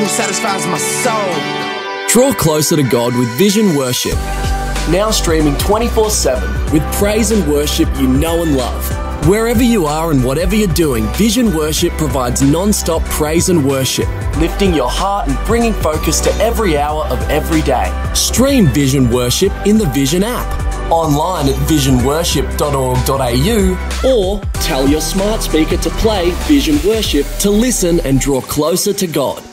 satisfies my soul. Draw closer to God with Vision Worship. Now streaming 24/7 with praise and worship you know and love. Wherever you are and whatever you're doing, Vision Worship provides non-stop praise and worship, lifting your heart and bringing focus to every hour of every day. Stream Vision Worship in the Vision app, online at visionworship.org.au, or tell your smart speaker to play Vision Worship to listen and draw closer to God.